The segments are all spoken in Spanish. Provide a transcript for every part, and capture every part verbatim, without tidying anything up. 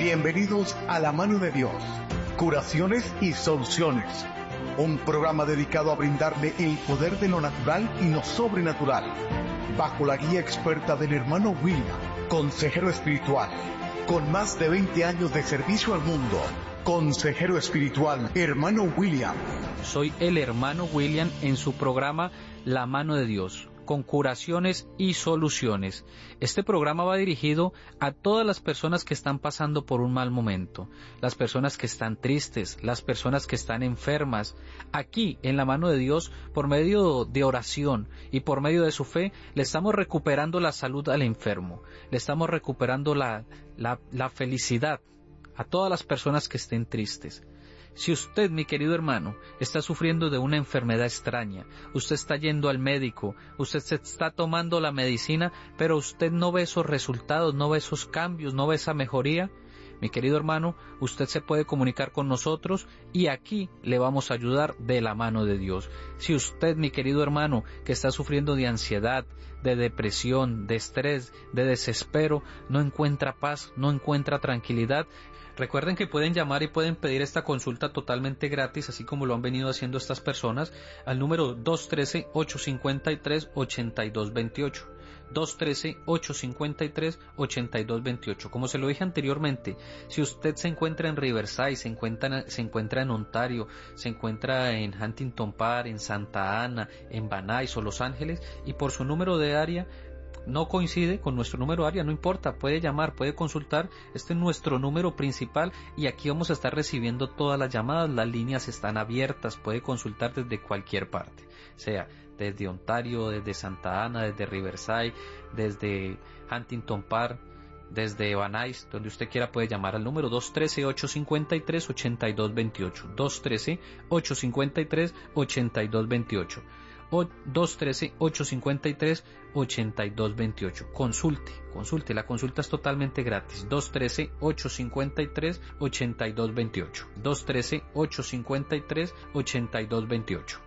Bienvenidos a La Mano de Dios, Curaciones y Soluciones. Un programa dedicado a brindarle el poder de lo natural y lo sobrenatural, bajo la guía experta del hermano William, consejero espiritual, con más de veinte años de servicio al mundo. Consejero espiritual, hermano William. Soy el hermano William en su programa La Mano de Dios, con curaciones y soluciones. Este programa va dirigido a todas las personas que están pasando por un mal momento, las personas que están tristes, las personas que están enfermas. Aquí, en La Mano de Dios, por medio de oración y por medio de su fe, le estamos recuperando la salud al enfermo, le estamos recuperando la, la, la felicidad a todas las personas que estén tristes. Si usted, mi querido hermano, está sufriendo de una enfermedad extraña, usted está yendo al médico, usted se está tomando la medicina, pero usted no ve esos resultados, no ve esos cambios, no ve esa mejoría, mi querido hermano, usted se puede comunicar con nosotros y aquí le vamos a ayudar de la mano de Dios. Si usted, mi querido hermano, que está sufriendo de ansiedad, de depresión, de estrés, de desespero, no encuentra paz, no encuentra tranquilidad, recuerden que pueden llamar y pueden pedir esta consulta totalmente gratis, así como lo han venido haciendo estas personas, al número dos uno tres, ocho cinco tres, ocho dos dos ocho. dos uno tres, ocho cinco tres, ocho dos dos ocho. Como se lo dije anteriormente, si usted se encuentra en Riverside, se encuentra, se encuentra en Ontario, se encuentra en Huntington Park, en Santa Ana, en Van Nuys o Los Ángeles, y por su número de área no coincide con nuestro número de área, no importa, puede llamar, puede consultar, este es nuestro número principal y aquí vamos a estar recibiendo todas las llamadas, las líneas están abiertas, puede consultar desde cualquier parte, sea desde Ontario, desde Santa Ana, desde Riverside, desde Huntington Park, desde Van Nuys, donde usted quiera puede llamar al número dos uno tres, ocho cinco tres, ocho dos dos ocho, dos uno tres, ocho cinco tres, ocho dos dos ocho. O dos uno tres, ocho cinco tres, ocho dos dos ocho. Consulte, consulte, la consulta es totalmente gratis. dos uno tres, ocho cinco tres, ocho dos dos ocho. dos uno tres, ocho cinco tres, ocho dos dos ocho.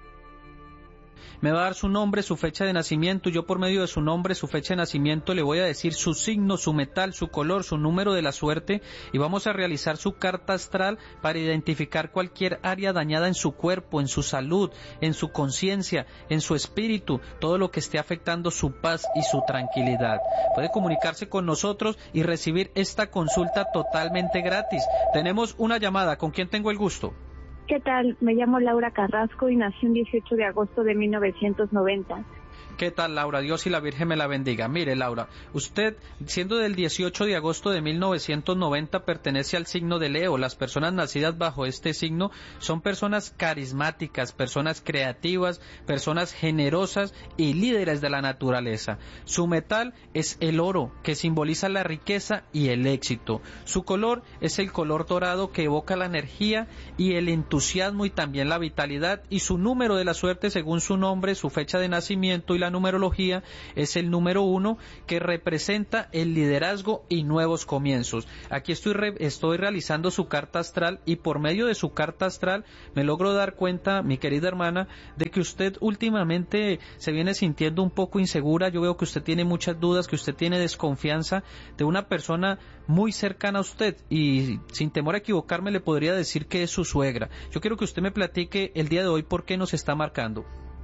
Me va a dar su nombre, su fecha de nacimiento, yo por medio de su nombre, su fecha de nacimiento le voy a decir su signo, su metal, su color, su número de la suerte y vamos a realizar su carta astral para identificar cualquier área dañada en su cuerpo, en su salud, en su conciencia, en su espíritu, todo lo que esté afectando su paz y su tranquilidad. Puede comunicarse con nosotros y recibir esta consulta totalmente gratis. Tenemos una llamada, ¿con quién tengo el gusto? ¿Qué tal? Me llamo Laura Carrasco y nací el dieciocho de agosto de mil novecientos noventa. ¿Qué tal, Laura? Dios y la Virgen me la bendiga. Mire, Laura, usted, siendo del dieciocho de agosto de mil novecientos noventa, pertenece al signo de Leo. Las personas nacidas bajo este signo son personas carismáticas, personas creativas, personas generosas y líderes de la naturaleza. Su metal es el oro, que simboliza la riqueza y el éxito. Su color es el color dorado, que evoca la energía y el entusiasmo y también la vitalidad. Y su número de la suerte, según su nombre, su fecha de nacimiento y la numerología, es el número uno, que representa el liderazgo y nuevos comienzos. Aquí estoy, re, estoy realizando su carta astral y por medio de su carta astral me logro dar cuenta, mi querida hermana, de que usted últimamente se viene sintiendo un poco insegura. Yo veo que usted tiene muchas dudas, que usted tiene desconfianza de una persona muy cercana a usted y sin temor a equivocarme le podría decir que es su suegra. Yo quiero que usted me platique el día de hoy por qué nos está marcando.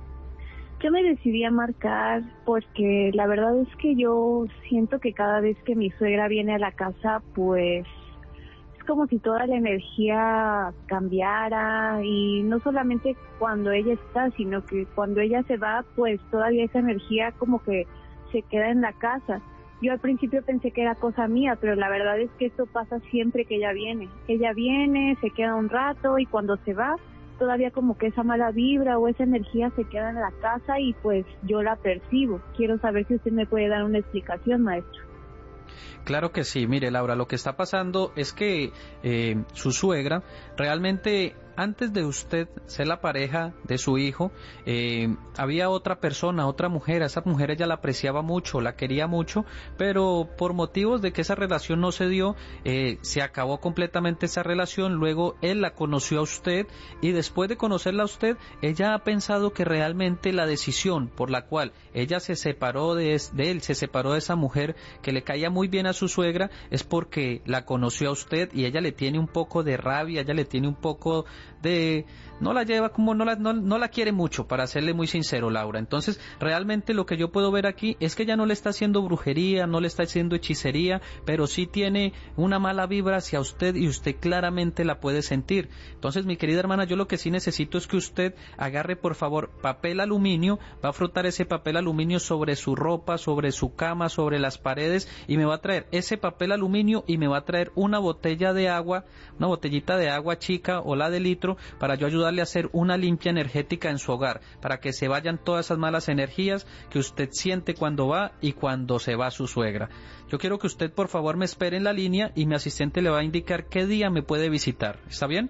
Yo me decidí a marcar porque la verdad es que yo siento que cada vez que mi suegra viene a la casa, pues es como si toda la energía cambiara y no solamente cuando ella está, sino que cuando ella se va, pues todavía esa energía como que se queda en la casa. Yo al principio pensé que era cosa mía, pero la verdad es que esto pasa siempre que ella viene. Ella viene, se queda un rato y cuando se va, todavía como que esa mala vibra o esa energía se queda en la casa y pues yo la percibo. Quiero saber si usted me puede dar una explicación, maestro. Claro que sí, mire Laura, lo que está pasando es que eh, su suegra realmente antes de usted ser la pareja de su hijo, eh, había otra persona, otra mujer. A esa mujer ella la apreciaba mucho, la quería mucho, pero por motivos de que esa relación no se dio, eh, se acabó completamente esa relación. Luego él la conoció a usted, y después de conocerla a usted, ella ha pensado que realmente la decisión por la cual ella se separó de, de él, se separó de esa mujer que le caía muy bien a su suegra, es porque la conoció a usted, y ella le tiene un poco de rabia, ella le tiene un poco de... no la lleva como, no la, no, no la quiere mucho, para serle muy sincero, Laura. Entonces, realmente lo que yo puedo ver aquí es que ella no le está haciendo brujería, no le está haciendo hechicería, pero sí tiene una mala vibra hacia usted, y usted claramente la puede sentir. Entonces, mi querida hermana, yo lo que sí necesito es que usted agarre, por favor, papel aluminio, va a frotar ese papel aluminio sobre su ropa, sobre su cama, sobre las paredes, y me va a traer ese papel aluminio, y me va a traer una botella de agua, una botellita de agua chica o la de litro, para yo ayudarle a hacer una limpia energética en su hogar, para que se vayan todas esas malas energías que usted siente cuando va y cuando se va su suegra. Yo quiero que usted, por favor, me espere en la línea, y mi asistente le va a indicar qué día me puede visitar. ¿Está bien?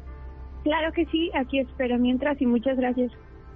Claro que sí, aquí espero mientras, y muchas gracias.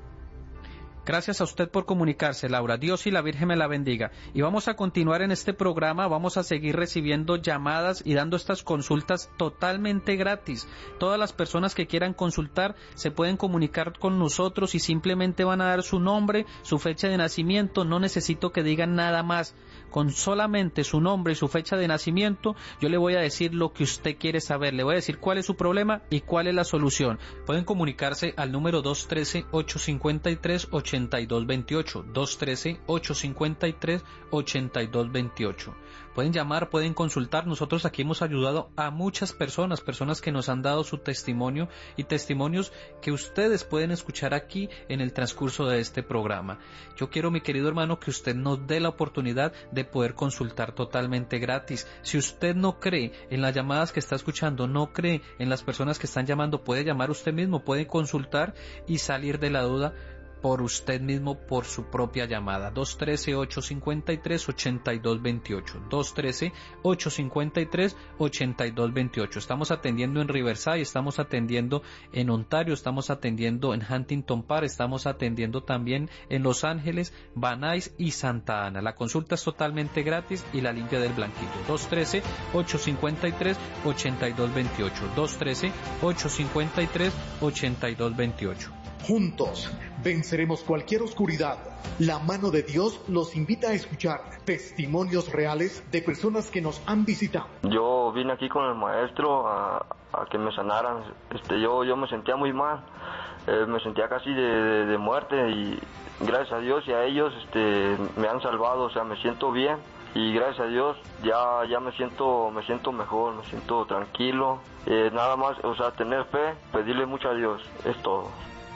Gracias a usted por comunicarse, Laura. Dios y la Virgen me la bendiga. Y vamos a continuar en este programa, vamos a seguir recibiendo llamadas y dando estas consultas totalmente gratis. Todas las personas que quieran consultar se pueden comunicar con nosotros, y simplemente van a dar su nombre, su fecha de nacimiento. No necesito que digan nada más. Con solamente su nombre y su fecha de nacimiento, yo le voy a decir lo que usted quiere saber. Le voy a decir cuál es su problema y cuál es la solución. Pueden comunicarse al número dos uno tres, ocho cinco tres, ocho dos dos ocho, dos uno tres, ocho cinco tres, ocho dos dos ocho. Pueden llamar, pueden consultar. Nosotros aquí hemos ayudado a muchas personas, personas que nos han dado su testimonio, y testimonios que ustedes pueden escuchar aquí en el transcurso de este programa. Yo quiero, mi querido hermano, que usted nos dé la oportunidad de poder consultar totalmente gratis. Si usted no cree en las llamadas que está escuchando, no cree en las personas que están llamando, puede llamar usted mismo, puede consultar y salir de la duda por usted mismo, por su propia llamada. Dos uno tres, ocho cinco tres, ocho dos dos ocho, dos uno tres, ocho cinco tres, ocho dos dos ocho. Estamos atendiendo en Riverside, estamos atendiendo en Ontario, estamos atendiendo en Huntington Park, estamos atendiendo también en Los Ángeles, Van Nuys y Santa Ana. La consulta es totalmente gratis, y la limpia del blanquito. Dos uno tres, ocho cinco tres, ocho dos dos ocho, dos uno tres, ocho cinco tres, ocho dos dos ocho. Juntos venceremos cualquier oscuridad. La mano de Dios los invita a escuchar testimonios reales de personas que nos han visitado. Yo vine aquí con el maestro a, a que me sanaran. Este, yo, yo me sentía muy mal, eh, me sentía casi de, de, de muerte, y gracias a Dios y a ellos este, me han salvado. O sea, me siento bien, y gracias a Dios ya, ya me siento, me siento mejor, me siento tranquilo. Eh, nada más, o sea, tener fe, pedirle mucho a Dios, es todo.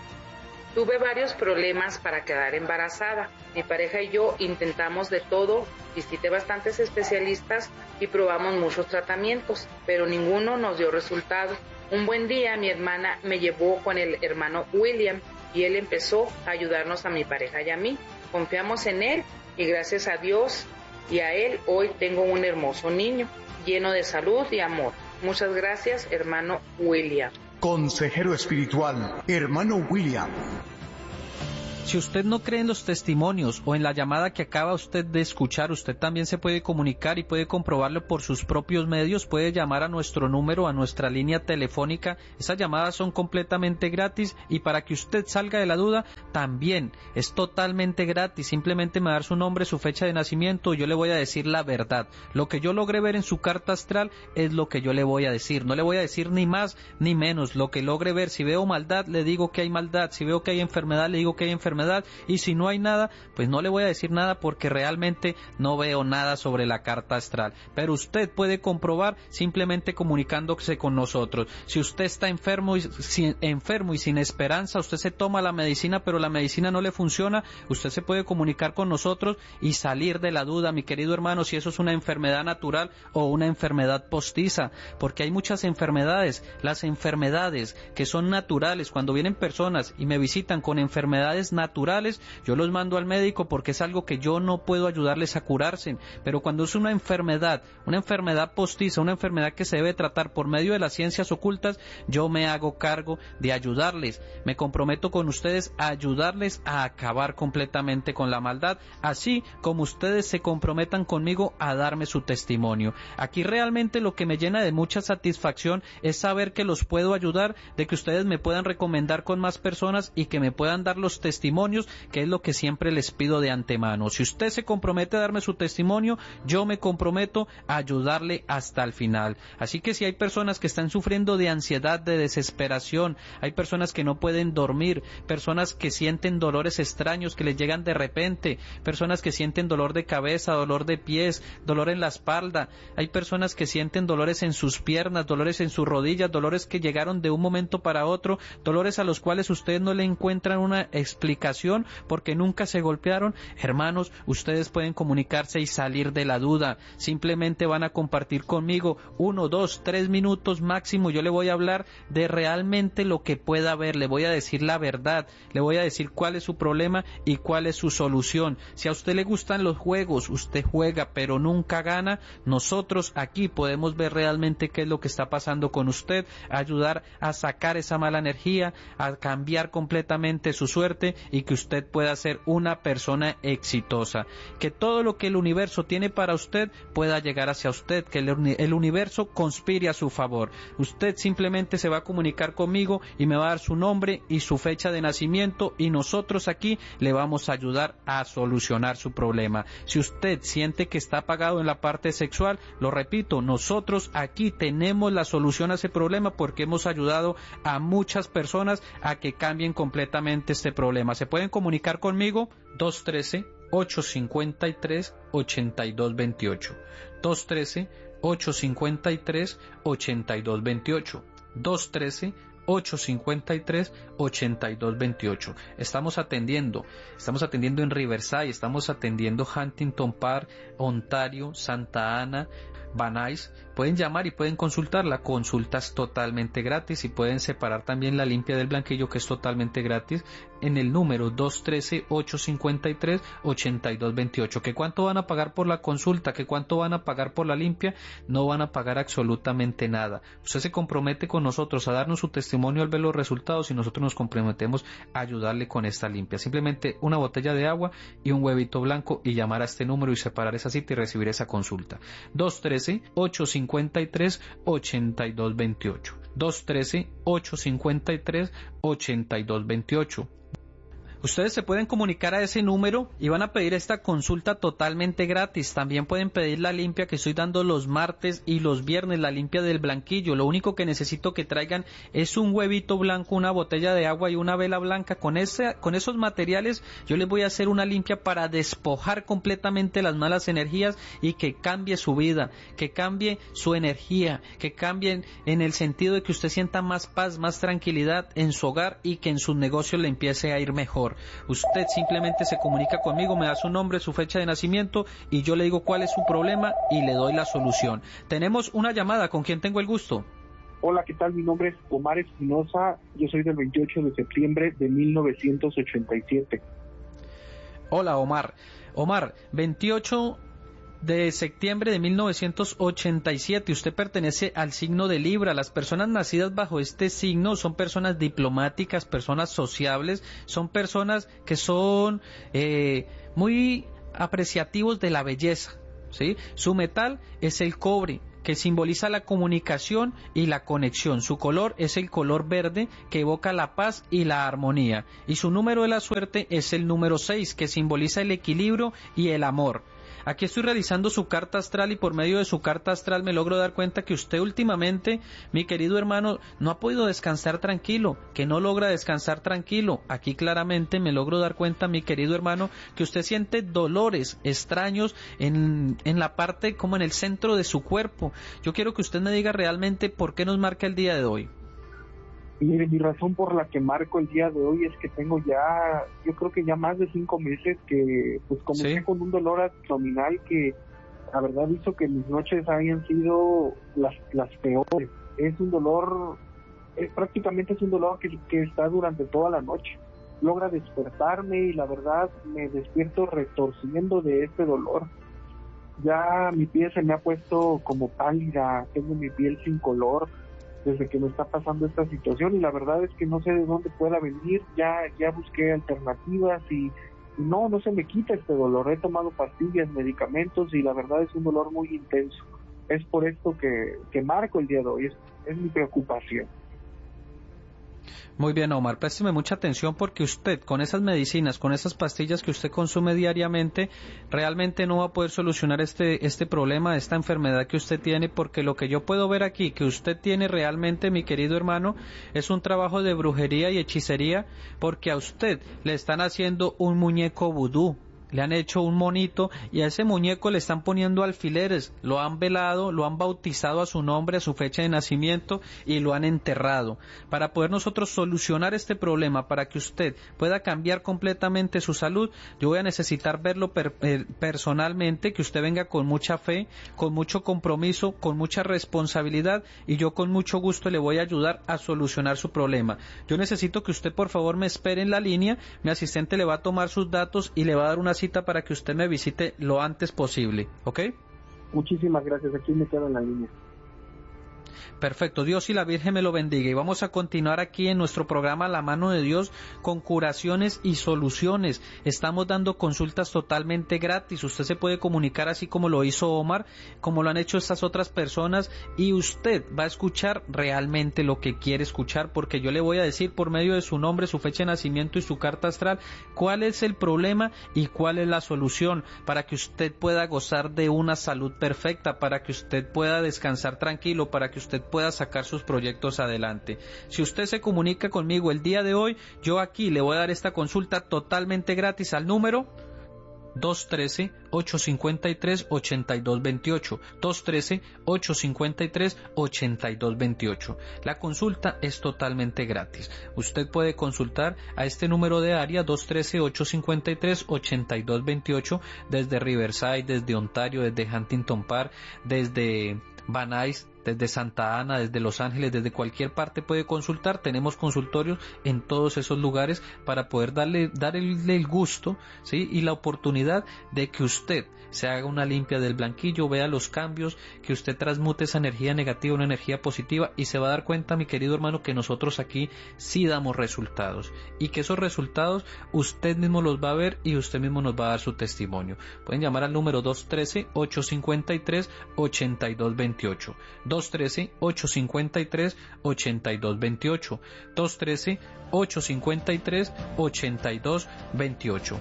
Tuve varios problemas para quedar embarazada. Mi pareja y yo intentamos de todo, visité bastantes especialistas y probamos muchos tratamientos, pero ninguno nos dio resultado. Un buen día mi hermana me llevó con el hermano William, y él empezó a ayudarnos a mi pareja y a mí. Confiamos en él, y gracias a Dios y a él hoy tengo un hermoso niño, lleno de salud y amor. Muchas gracias, hermano William. Consejero espiritual, hermano William. Si usted no cree en los testimonios o en la llamada que acaba usted de escuchar, usted también se puede comunicar y puede comprobarlo por sus propios medios. Puede llamar a nuestro número, a nuestra línea telefónica. Esas llamadas son completamente gratis, y para que usted salga de la duda también es totalmente gratis. Simplemente me va a dar su nombre, su fecha de nacimiento, y yo le voy a decir la verdad. Lo que yo logré ver en su carta astral es lo que yo le voy a decir. No le voy a decir ni más ni menos. Lo que logre ver, si veo maldad, le digo que hay maldad. Si veo que hay enfermedad, le digo que hay enfermedad. Y si no hay nada, pues no le voy a decir nada, porque realmente no veo nada sobre la carta astral. Pero usted puede comprobar simplemente comunicándose con nosotros. Si usted está enfermo y sin, enfermo y sin esperanza, usted se toma la medicina, pero la medicina no le funciona, usted se puede comunicar con nosotros y salir de la duda, mi querido hermano, si eso es una enfermedad natural o una enfermedad postiza, porque hay muchas enfermedades. Las enfermedades que son naturales, cuando vienen personas y me visitan con enfermedades naturales, naturales, yo los mando al médico porque es algo que yo no puedo ayudarles a curarse, pero cuando es una enfermedad, una enfermedad postiza, una enfermedad que se debe tratar por medio de las ciencias ocultas, yo me hago cargo de ayudarles, me comprometo con ustedes a ayudarles a acabar completamente con la maldad, así como ustedes se comprometan conmigo a darme su testimonio. Aquí realmente lo que me llena de mucha satisfacción es saber que los puedo ayudar, de que ustedes me puedan recomendar con más personas y que me puedan dar los testimonios, que es lo que siempre les pido de antemano. Si usted se compromete a darme su testimonio, yo me comprometo a ayudarle hasta el final. Así que si hay personas que están sufriendo de ansiedad, de desesperación, hay personas que no pueden dormir, personas que sienten dolores extraños que les llegan de repente, personas que sienten dolor de cabeza, dolor de pies, dolor en la espalda, hay personas que sienten dolores en sus piernas, dolores en sus rodillas, dolores que llegaron de un momento para otro, dolores a los cuales ustedes no le encuentran una explicación porque nunca se golpearon. Hermanos, ustedes pueden comunicarse y salir de la duda. Simplemente van a compartir conmigo uno, dos, tres minutos máximo. Yo le voy a hablar de realmente lo que pueda haber, le voy a decir la verdad, le voy a decir cuál es su problema y cuál es su solución. Si a usted le gustan los juegos, usted juega pero nunca gana, nosotros aquí podemos ver realmente qué es lo que está pasando con usted, ayudar a sacar esa mala energía, a cambiar completamente su suerte y que usted pueda ser una persona exitosa, que todo lo que el universo tiene para usted pueda llegar hacia usted, que el, el universo conspire a su favor. Usted simplemente se va a comunicar conmigo y me va a dar su nombre y su fecha de nacimiento y nosotros aquí le vamos a ayudar a solucionar su problema. Si usted siente que está apagado en la parte sexual, lo repito, nosotros aquí tenemos la solución a ese problema porque hemos ayudado a muchas personas a que cambien completamente este problema. ¿Se pueden comunicar conmigo? dos uno tres, ocho cinco tres, ocho dos dos ocho. dos uno tres, ocho cinco tres, ocho dos dos ocho. dos uno tres, ocho cinco tres, ocho dos dos ocho. Estamos atendiendo, estamos atendiendo en Riverside, estamos atendiendo Huntington Park, Ontario, Santa Ana, Van Nuys. Pueden llamar y pueden consultar, la consulta es totalmente gratis y pueden separar también la limpia del blanquillo, que es totalmente gratis, en el número dos uno tres, ocho cinco tres, ocho dos dos ocho. ¿Que cuánto van a pagar por la consulta? ¿Que cuánto van a pagar por la limpia? No van a pagar absolutamente nada. Usted se compromete con nosotros a darnos su testimonio al ver los resultados y nosotros nos comprometemos a ayudarle con esta limpia. Simplemente una botella de agua y un huevito blanco y llamar a este número y separar esa cita y recibir esa consulta. dos uno tres, ocho cinco tres, ocho dos dos ocho. dos uno tres, ocho cinco tres, ocho dos dos ocho. Ustedes se pueden comunicar a ese número y van a pedir esta consulta totalmente gratis. También pueden pedir la limpia que estoy dando los martes y los viernes, la limpia del blanquillo. Lo único que necesito que traigan es un huevito blanco, una botella de agua y una vela blanca. Con ese, con esos materiales yo les voy a hacer una limpia para despojar completamente las malas energías y que cambie su vida, que cambie su energía, que cambie en el sentido de que usted sienta más paz, más tranquilidad en su hogar y que en sus negocios le empiece a ir mejor. Usted simplemente se comunica conmigo, me da su nombre, su fecha de nacimiento y yo le digo cuál es su problema y le doy la solución. Tenemos una llamada, ¿con quién tengo el gusto? Hola, ¿qué tal? Mi nombre es Omar Espinosa, yo soy del veintiocho de septiembre de mil novecientos ochenta y siete. Hola, Omar. Omar, veintiocho de septiembre de mil novecientos ochenta y siete, usted pertenece al signo de Libra. Las personas nacidas bajo este signo son personas diplomáticas, personas sociables, son personas que son eh, muy apreciativos de la belleza, ¿sí? Su metal es el cobre, que simboliza la comunicación y la conexión. Su color es el color verde, que evoca la paz y la armonía. Y su número de la suerte es el número seis, que simboliza el equilibrio y el amor. Aquí estoy realizando su carta astral y por medio de su carta astral me logro dar cuenta que usted últimamente, mi querido hermano, no ha podido descansar tranquilo, que no logra descansar tranquilo. Aquí claramente me logro dar cuenta, mi querido hermano, que usted siente dolores extraños en, en la parte, como en el centro de su cuerpo. Yo quiero que usted me diga realmente por qué nos marca el día de hoy. Mire, mi razón por la que marco el día de hoy es que tengo ya, yo creo que ya más de cinco meses que pues comencé ¿Sí? con un dolor abdominal que la verdad hizo que mis noches hayan sido las, las peores. Es un dolor, es, prácticamente es un dolor que, que está durante toda la noche. logra despertarme y la verdad me despierto retorciendo de este dolor. Ya mi piel se me ha puesto como pálida, tengo mi piel sin color desde que me está pasando esta situación y la verdad es que no sé de dónde pueda venir. Ya ya busqué alternativas y, y no, no se me quita este dolor. He tomado pastillas, medicamentos y la verdad es un dolor muy intenso. Es por esto que, que marco el día de hoy, es, es mi preocupación. Muy bien, Omar, présteme mucha atención porque usted con esas medicinas, con esas pastillas que usted consume diariamente, realmente no va a poder solucionar este, este problema, esta enfermedad que usted tiene, porque lo que yo puedo ver aquí que usted tiene realmente, mi querido hermano, es un trabajo de brujería y hechicería, porque a usted le están haciendo un muñeco vudú. Le han hecho un monito y a ese muñeco le están poniendo alfileres, lo han velado, lo han bautizado a su nombre, a su fecha de nacimiento y lo han enterrado. Para poder nosotros solucionar este problema, para que usted pueda cambiar completamente su salud, yo voy a necesitar verlo per, per, personalmente, que usted venga con mucha fe, con mucho compromiso, con mucha responsabilidad y yo con mucho gusto le voy a ayudar a solucionar su problema. Yo necesito que usted por favor me espere en la línea, mi asistente le va a tomar sus datos y le va a dar una cita para que usted me visite lo antes posible, ¿ok? Muchísimas gracias, aquí me quedo en la línea. Perfecto, Dios y la Virgen me lo bendiga y vamos a continuar aquí en nuestro programa La Mano de Dios con curaciones y soluciones. Estamos dando consultas totalmente gratis, usted se puede comunicar así como lo hizo Omar, como lo han hecho estas otras personas y usted va a escuchar realmente lo que quiere escuchar, porque yo le voy a decir por medio de su nombre, su fecha de nacimiento y su carta astral cuál es el problema y cuál es la solución para que usted pueda gozar de una salud perfecta, para que usted pueda descansar tranquilo, para que usted pueda sacar sus proyectos adelante. Si usted se comunica conmigo el día de hoy, yo aquí le voy a dar esta consulta totalmente gratis al número dos uno tres, ocho cinco tres, ocho dos dos ocho, dos uno tres, ocho cinco tres, ocho dos dos ocho. La consulta es totalmente gratis. Usted puede consultar a este número de área dos uno tres, ocho cinco tres, ocho dos dos ocho desde Riverside, desde Ontario, desde Huntington Park, desde Van Nuys, desde Santa Ana, desde Los Ángeles, desde cualquier parte puede consultar. Tenemos consultorios en todos esos lugares para poder darle, darle el gusto, ¿sí? Y la oportunidad de que usted se haga una limpia del blanquillo, vea los cambios, que usted transmute esa energía negativa en una energía positiva y se va a dar cuenta, mi querido hermano, que nosotros aquí sí damos resultados y que esos resultados usted mismo los va a ver y usted mismo nos va a dar su testimonio. Pueden llamar al número dos uno tres, ocho cinco tres, ocho dos dos ocho. dos uno tres, ocho cinco tres, ocho dos dos ocho, dos uno tres, ocho cinco tres, ocho dos dos ocho.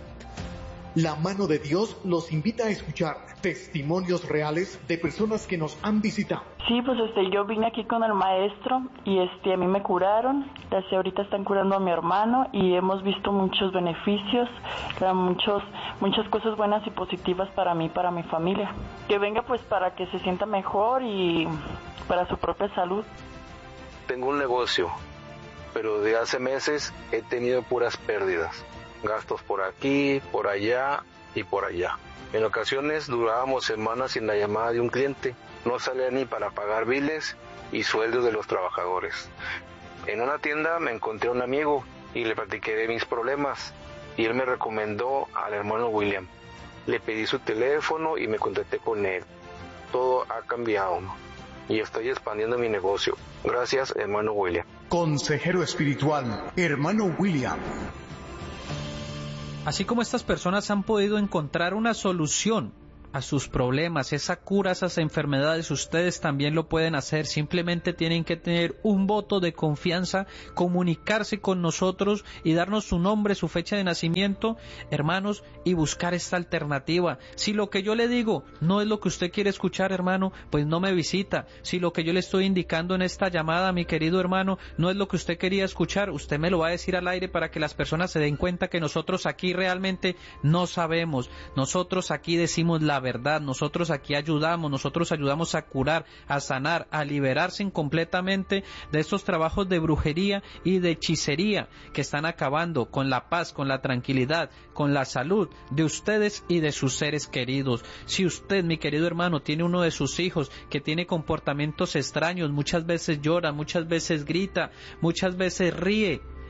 La Mano de Dios los invita a escuchar testimonios reales de personas que nos han visitado. Sí, pues este, yo vine aquí con el maestro y este, a mí me curaron. Así ahorita están curando a mi hermano y hemos visto muchos beneficios, muchos, muchas cosas buenas y positivas para mí, para mi familia. Que venga pues para que se sienta mejor y para su propia salud. Tengo un negocio, pero de hace meses he tenido puras pérdidas. Gastos por aquí, por allá y por allá. En ocasiones durábamos semanas sin la llamada de un cliente. No salía ni para pagar biles y sueldos de los trabajadores. En una tienda me encontré a un amigo y le platiqué de mis problemas y él me recomendó al hermano William. Le pedí su teléfono y me contacté con él. Todo ha cambiado y estoy expandiendo mi negocio. Gracias, hermano William. Consejero espiritual, hermano William. Así como estas personas han podido encontrar una solución a sus problemas, esa cura, esas enfermedades, ustedes también lo pueden hacer. Simplemente tienen que tener un voto de confianza, comunicarse con nosotros y darnos su nombre, su fecha de nacimiento, hermanos, y buscar esta alternativa. Si lo que yo le digo no es lo que usted quiere escuchar, hermano, pues no me visita. Si lo que yo le estoy indicando en esta llamada, mi querido hermano, no es lo que usted quería escuchar, usted me lo va a decir al aire para que las personas se den cuenta que nosotros aquí realmente no sabemos. Nosotros aquí decimos la verdad, nosotros aquí ayudamos, nosotros ayudamos a curar, a sanar, a liberarse completamente de estos trabajos de brujería y de hechicería que están acabando con la paz, con la tranquilidad, con la salud de ustedes y de sus seres queridos. Si usted, mi querido hermano, tiene uno de sus hijos que tiene comportamientos extraños, muchas veces llora, muchas veces grita, muchas veces ríe,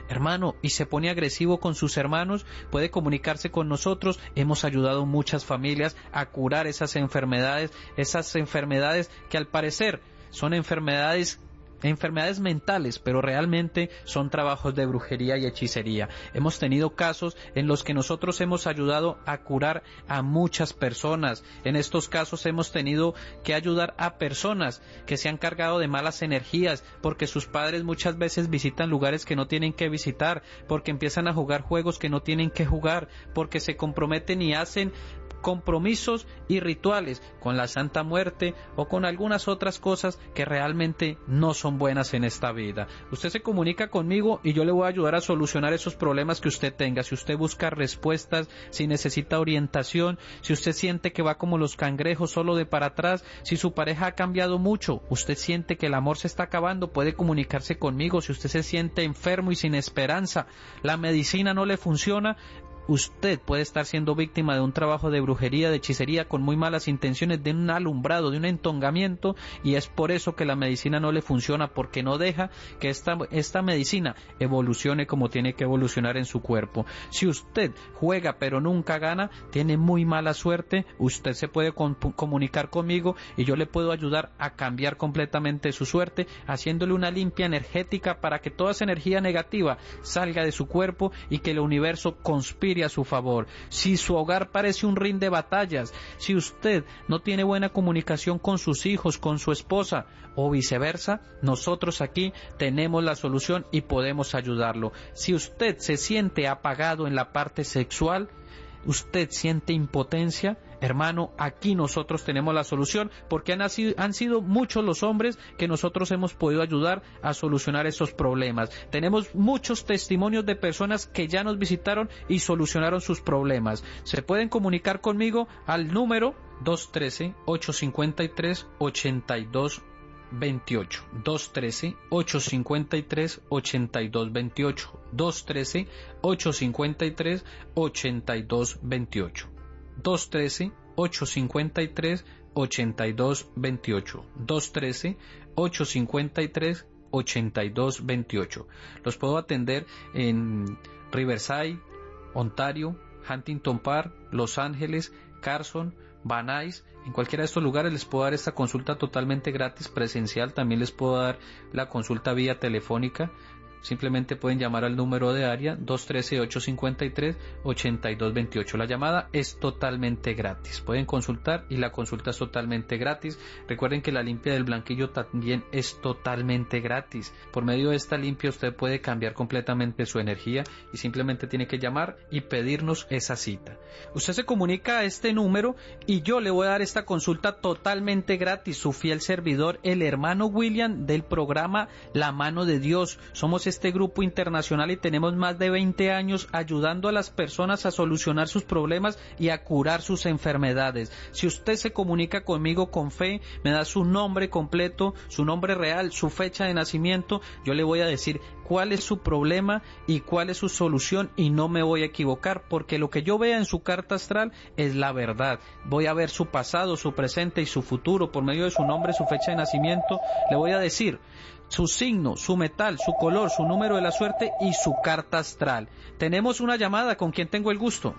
hermano, y se pone agresivo con sus hermanos, puede comunicarse con nosotros. Hemos ayudado a muchas familias a curar esas enfermedades, esas enfermedades que al parecer son enfermedades enfermedades mentales, pero realmente son trabajos de brujería y hechicería. Hemos tenido casos en los que nosotros hemos ayudado a curar a muchas personas. En estos casos hemos tenido que ayudar a personas que se han cargado de malas energías, porque sus padres muchas veces visitan lugares que no tienen que visitar, porque empiezan a jugar juegos que no tienen que jugar, porque se comprometen y hacen compromisos y rituales con la Santa Muerte o con algunas otras cosas que realmente no son buenas en esta vida. Usted se comunica conmigo y yo le voy a ayudar a solucionar esos problemas que usted tenga. Si usted busca respuestas, si necesita orientación, si usted siente que va como los cangrejos solo de para atrás, si su pareja ha cambiado mucho, usted siente que el amor se está acabando, puede comunicarse conmigo. Si usted se siente enfermo y sin esperanza, la medicina no le funciona, usted puede estar siendo víctima de un trabajo de brujería, de hechicería, con muy malas intenciones, de un alumbrado, de un entongamiento, y es por eso que la medicina no le funciona, porque no deja que esta, esta medicina evolucione como tiene que evolucionar en su cuerpo. Si usted juega pero nunca gana, tiene muy mala suerte, usted se puede con, comunicar conmigo y yo le puedo ayudar a cambiar completamente su suerte, haciéndole una limpia energética para que toda esa energía negativa salga de su cuerpo y que el universo conspire a su favor. Si su hogar parece un ring de batallas, si usted no tiene buena comunicación con sus hijos, con su esposa o viceversa, nosotros aquí tenemos la solución y podemos ayudarlo. Si usted se siente apagado en la parte sexual, usted siente impotencia, hermano, aquí nosotros tenemos la solución, porque han sido, han sido muchos los hombres que nosotros hemos podido ayudar a solucionar esos problemas. Tenemos muchos testimonios de personas que ya nos visitaron y solucionaron sus problemas. Se pueden comunicar conmigo al número dos uno tres, ocho cinco tres, ocho dos veintiocho, dos uno tres, ocho cinco tres, ocho dos veintiocho, dos uno tres, ocho cinco tres, ocho dos veintiocho, dos uno tres, ocho cinco tres, ocho dos veintiocho, dos uno tres, ocho cinco tres, ocho dos veintiocho. Los puedo atender en Riverside, Ontario, Huntington Park, Los Ángeles, Carson, Van Nuys. En cualquiera de estos lugares les puedo dar esta consulta totalmente gratis presencial. También les puedo dar la consulta vía telefónica. Simplemente pueden llamar al número de área dos uno tres, ocho cinco tres, ocho dos veintiocho. La llamada es totalmente gratis. Pueden consultar y la consulta es totalmente gratis. Recuerden que la limpia del blanquillo también es totalmente gratis. Por medio de esta limpia usted puede cambiar completamente su energía y simplemente tiene que llamar y pedirnos esa cita. Usted se comunica a este número y yo le voy a dar esta consulta totalmente gratis. Su fiel servidor, el hermano William, del programa La Mano de Dios. Somos este grupo internacional y tenemos más de veinte años ayudando a las personas a solucionar sus problemas y a curar sus enfermedades. Si usted se comunica conmigo con fe, me da su nombre completo, su nombre real, su fecha de nacimiento, yo le voy a decir cuál es su problema y cuál es su solución y no me voy a equivocar, porque lo que yo vea en su carta astral es la verdad. Voy a ver su pasado, su presente y su futuro por medio de su nombre, su fecha de nacimiento. Le voy a decir su signo, su metal, su color, su número de la suerte y su carta astral. Tenemos una llamada. ¿Con quién tengo el gusto?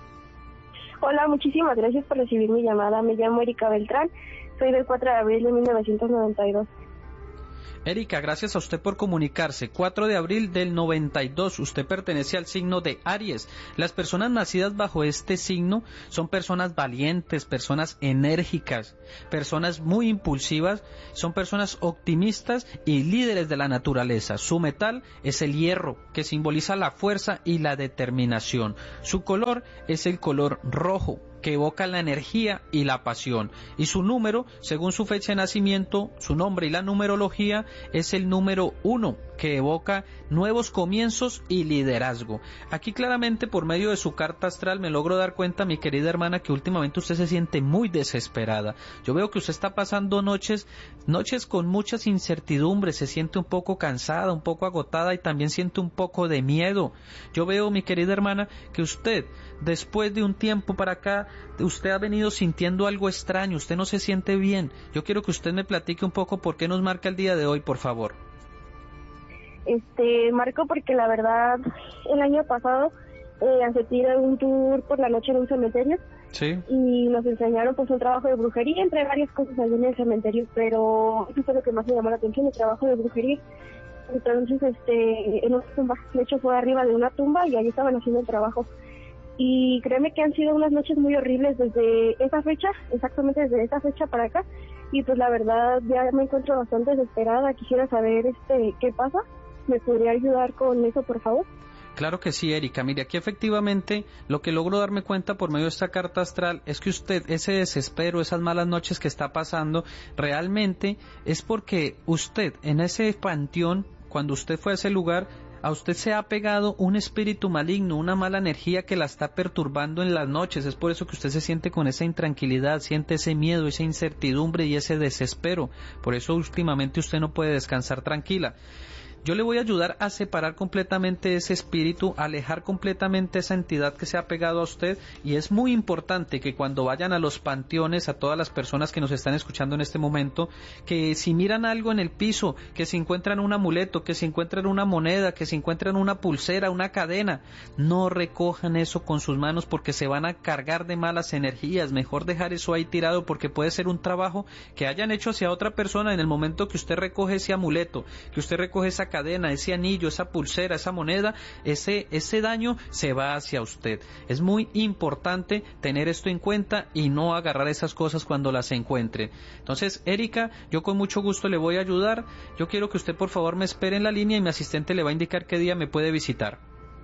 Hola, muchísimas gracias por recibir mi llamada. Me llamo Erika Beltrán, soy del cuatro de abril de mil novecientos noventa y dos. Erika, gracias a usted por comunicarse. cuatro de abril del noventa y dos, usted pertenece al signo de Aries. Las personas nacidas bajo este signo son personas valientes, personas enérgicas, personas muy impulsivas, son personas optimistas y líderes de la naturaleza. Su metal es el hierro, que simboliza la fuerza y la determinación. Su color es el color rojo, que evoca la energía y la pasión, y su número, según su fecha de nacimiento, su nombre y la numerología, es el número uno, que evoca nuevos comienzos y liderazgo. Aquí claramente por medio de su carta astral me logro dar cuenta, mi querida hermana, que últimamente usted se siente muy desesperada. Yo veo que usted está pasando noches, noches con muchas incertidumbres, se siente un poco cansada, un poco agotada y también siente un poco de miedo. Yo veo, mi querida hermana, que usted, después de un tiempo para acá, usted ha venido sintiendo algo extraño, usted no se siente bien. Yo quiero que usted me platique un poco por qué nos marca el día de hoy, por favor. Este, marco porque la verdad, el año pasado, eh, acepté un tour por la noche en un cementerio. Sí. Y nos enseñaron pues un trabajo de brujería, entre varias cosas allí en el cementerio, pero eso fue lo que más me llamó la atención, el trabajo de brujería. Entonces, este, en una tumba, de hecho fue arriba de una tumba y ahí estaban haciendo el trabajo. Y créeme que han sido unas noches muy horribles desde esa fecha, exactamente desde esa fecha para acá. Y pues la verdad ya me encuentro bastante desesperada, quisiera saber este qué pasa. ¿Me podría ayudar con eso, por favor? Claro que sí, Erika. Mire, aquí efectivamente lo que logro darme cuenta por medio de esta carta astral es que usted, ese desespero, esas malas noches que está pasando, realmente es porque usted en ese panteón, cuando usted fue a ese lugar, a usted se ha pegado un espíritu maligno, una mala energía que la está perturbando en las noches. Es por eso que usted se siente con esa intranquilidad, siente ese miedo, esa incertidumbre y ese desespero. Por eso últimamente usted no puede descansar tranquila. Yo le voy a ayudar a separar completamente ese espíritu, a alejar completamente esa entidad que se ha pegado a usted, y es muy importante que cuando vayan a los panteones, a todas las personas que nos están escuchando en este momento, que si miran algo en el piso, que si encuentran un amuleto, que si encuentran una moneda, que si encuentran una pulsera, una cadena, no recojan eso con sus manos porque se van a cargar de malas energías. Mejor dejar eso ahí tirado porque puede ser un trabajo que hayan hecho hacia otra persona en el momento que usted recoge ese amuleto, que usted recoge esa cadena, ese anillo, esa pulsera, esa moneda, ese, ese daño se va hacia usted. Es muy importante tener esto en cuenta y no agarrar esas cosas cuando las encuentre. Entonces, Erika, yo con mucho gusto le voy a ayudar. Yo quiero que usted por favor me espere en la línea y mi asistente le va a indicar qué día me puede visitar.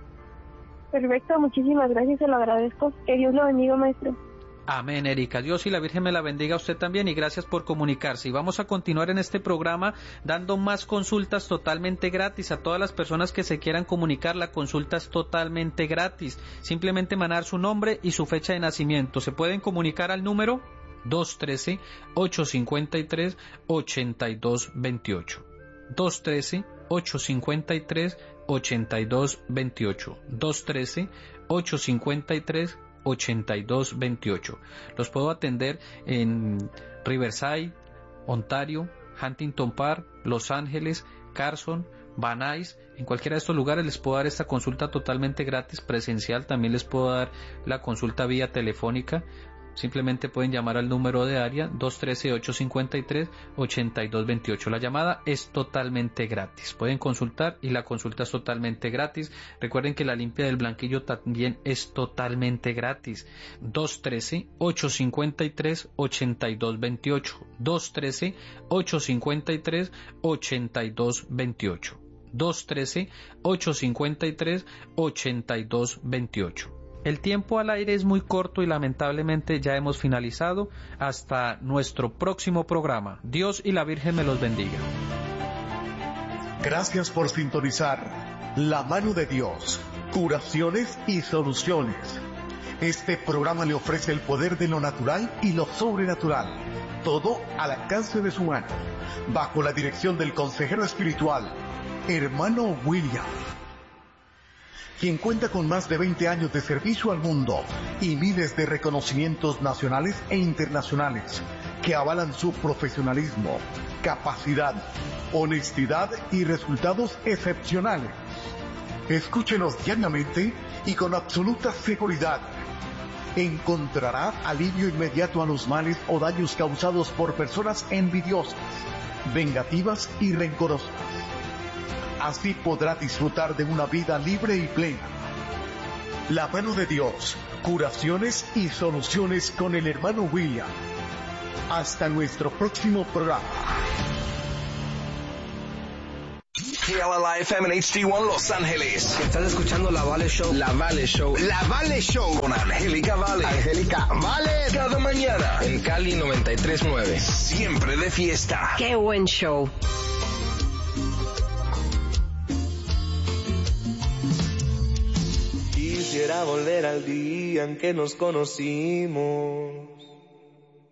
Perfecto, muchísimas gracias, se lo agradezco. Que Dios lo bendiga, maestro. Amén, Erika. Dios y la Virgen me la bendiga a usted también y gracias por comunicarse. Y vamos a continuar en este programa dando más consultas totalmente gratis a todas las personas que se quieran comunicar. La consulta es totalmente gratis. Simplemente mandar su nombre y su fecha de nacimiento. Se pueden comunicar al número dos uno tres, ocho cinco tres, ocho dos dos ocho. dos uno tres, ocho cinco tres, ocho dos dos ocho. dos uno tres, ocho cinco tres, ochenta y dos veintiocho. Los puedo atender en Riverside, Ontario, Huntington Park, Los Ángeles, Carson, Van Nuys. En cualquiera de estos lugares les puedo dar esta consulta totalmente gratis presencial. También les puedo dar la consulta vía telefónica. Simplemente pueden llamar al número de área dos uno tres, ocho cinco tres, ocho dos dos ocho. La llamada es totalmente gratis. Pueden consultar y la consulta es totalmente gratis. Recuerden que la limpia del blanquillo también es totalmente gratis. dos uno tres, ocho cinco tres, ocho dos dos ocho. dos uno tres, ocho cinco tres, ocho dos dos ocho. dos uno tres, ocho cinco tres, ocho dos dos ocho. El tiempo al aire es muy corto y lamentablemente ya hemos finalizado. Hasta nuestro próximo programa. Dios y la Virgen me los bendiga. Gracias por sintonizar La Mano de Dios, curaciones y soluciones. Este programa le ofrece el poder de lo natural y lo sobrenatural, todo al alcance de su mano, bajo la dirección del consejero espiritual, hermano William, quien cuenta con más de veinte años de servicio al mundo y miles de reconocimientos nacionales e internacionales que avalan su profesionalismo, capacidad, honestidad y resultados excepcionales. Escúchenos diariamente y con absoluta seguridad encontrará alivio inmediato a los males o daños causados por personas envidiosas, vengativas y rencorosas. Así podrá disfrutar de una vida libre y plena. La Mano de Dios, curaciones y soluciones con el hermano William. Hasta nuestro próximo programa. K L L I F M en H D uno Los Ángeles. Estás escuchando La Vale Show. La Vale Show. La Vale Show. Con Angélica Vale. Angélica Vale. Cada mañana. En Cali noventa y tres punto nueve. Siempre de fiesta. ¡Qué buen show! Quisiera volver al día en que nos conocimos.